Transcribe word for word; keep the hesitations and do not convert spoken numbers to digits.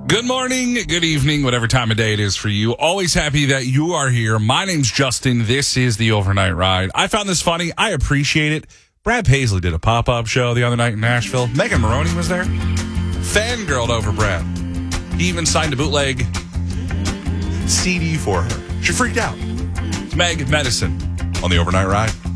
Good morning, good evening, whatever time of day it is for you. Always happy that you are here. My name's Justin. This is the Overnight Ride. I found this funny. I appreciate it. Brad Paisley did a pop-up show the other night in Nashville. Megan Maroney was there. Fangirled over Brad. He even signed a bootleg C D for her. She freaked out. It's Meg Medicine on the Overnight Ride.